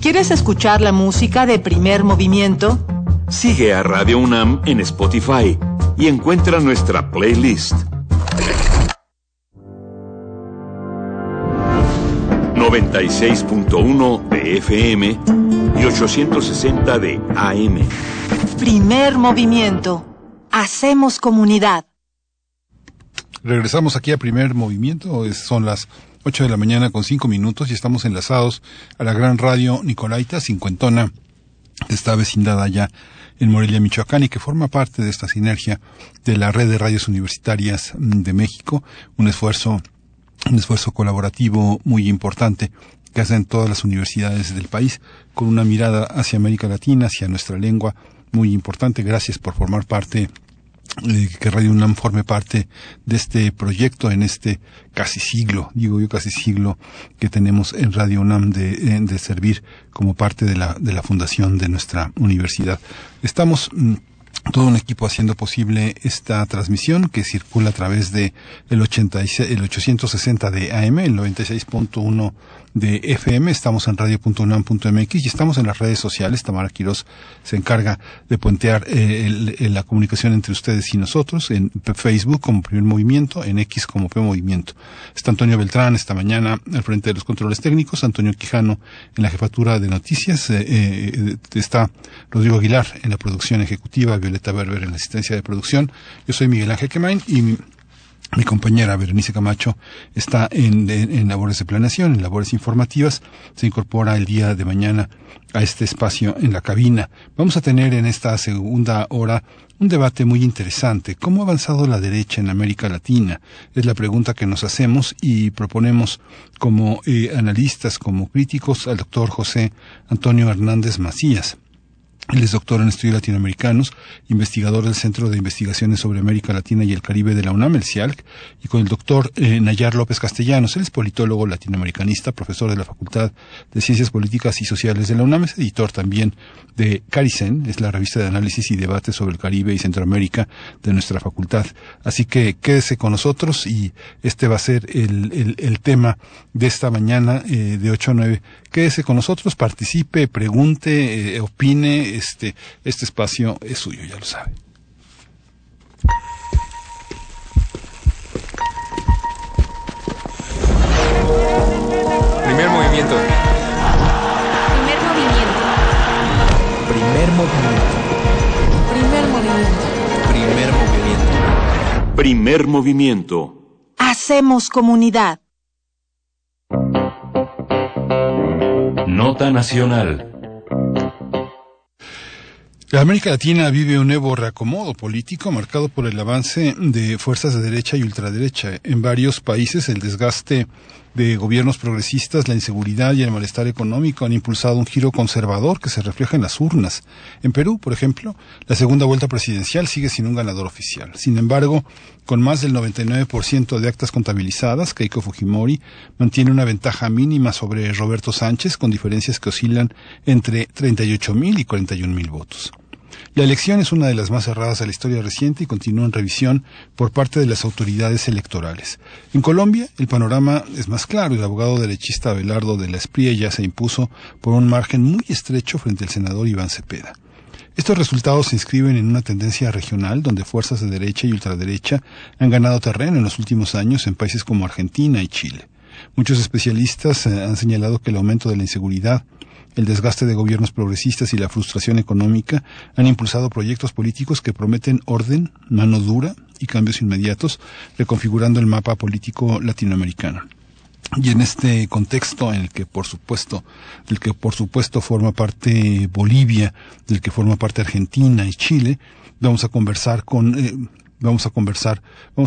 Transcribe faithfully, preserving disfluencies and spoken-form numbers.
¿Quieres escuchar la música de Primer Movimiento? Sigue a Radio UNAM en Spotify y encuentra nuestra playlist. noventa y seis punto uno de F M y ochocientos sesenta de A M. Primer Movimiento. Hacemos comunidad. Regresamos aquí a Primer Movimiento. Es, son las ocho de la mañana con cinco minutos y estamos enlazados a la gran radio Nicolaita, cincuentona, que está vecindada allá en Morelia, Michoacán, y que forma parte de esta sinergia de la red de radios universitarias de México, un esfuerzo un esfuerzo colaborativo muy importante que hacen todas las universidades del país, con una mirada hacia América Latina, hacia nuestra lengua, muy importante. Gracias por formar parte, eh, que Radio UNAM forme parte de este proyecto en este casi siglo, digo yo casi siglo, que tenemos en Radio UNAM de, de servir como parte de la, de la fundación de nuestra universidad. Estamos mm, todo un equipo haciendo posible esta transmisión que circula a través de el ochenta y seis, el ochocientos sesenta de A M, el noventa y seis punto uno de F M. Estamos en radio punto unam punto m x y estamos en las redes sociales. Tamara Quirós se encarga de puentear eh, el, el, la comunicación entre ustedes y nosotros, en Facebook como Primer Movimiento, en X como P Movimiento. Está Antonio Beltrán esta mañana al frente de los controles técnicos, Antonio Quijano en la jefatura de noticias, eh, eh, está Rodrigo Aguilar en la producción ejecutiva, Violeta Berber en la asistencia de producción. Yo soy Miguel Ángel Quemain y mi, mi compañera Berenice Camacho está en, en, en labores de planeación, en labores informativas. Se incorpora el día de mañana a este espacio en la cabina. Vamos a tener en esta segunda hora un debate muy interesante. ¿Cómo ha avanzado la derecha en América Latina? Es la pregunta que nos hacemos y proponemos como eh, analistas, como críticos, al doctor José Antonio Hernández Macías. Él es doctor en estudios latinoamericanos, investigador del Centro de Investigaciones sobre América Latina y el Caribe de la UNAM, el C I A L C, y con el doctor eh, Nayar López Castellanos. Él es politólogo latinoamericanista, profesor de la Facultad de Ciencias Políticas y Sociales de la UNAM, es editor también de Caricen, es la revista de análisis y debate sobre el Caribe y Centroamérica de nuestra facultad. Así que quédese con nosotros y este va a ser el, el, el tema de esta mañana eh, de ocho a nueve. Quédese con nosotros, participe, pregunte, eh, opine. Este, este espacio es suyo, ya lo sabe. Primer movimiento. Primer movimiento. Primer movimiento. Primer movimiento. Primer movimiento. Primer movimiento. Hacemos comunidad. Nota nacional. La América Latina vive un nuevo reacomodo político marcado por el avance de fuerzas de derecha y ultraderecha. En varios países el desgaste de gobiernos progresistas, la inseguridad y el malestar económico han impulsado un giro conservador que se refleja en las urnas. En Perú, por ejemplo, la segunda vuelta presidencial sigue sin un ganador oficial. Sin embargo, con más del noventa y nueve por ciento de actas contabilizadas, Keiko Fujimori mantiene una ventaja mínima sobre Roberto Sánchez, con diferencias que oscilan entre treinta y ocho mil y cuarenta y un mil votos. La elección es una de las más cerradas de la historia reciente y continúa en revisión por parte de las autoridades electorales. En Colombia, el panorama es más claro. El abogado derechista Abelardo de la Espriella ya se impuso por un margen muy estrecho frente al senador Iván Cepeda. Estos resultados se inscriben en una tendencia regional donde fuerzas de derecha y ultraderecha han ganado terreno en los últimos años en países como Argentina y Chile. Muchos especialistas eh, han señalado que el aumento de la inseguridad, el desgaste de gobiernos progresistas y la frustración económica han impulsado proyectos políticos que prometen orden, mano dura y cambios inmediatos, reconfigurando el mapa político latinoamericano. Y en este contexto en el que por supuesto, del que por supuesto forma parte Bolivia, del que forma parte Argentina y Chile, vamos a conversar con, eh, vamos a conversar, vamos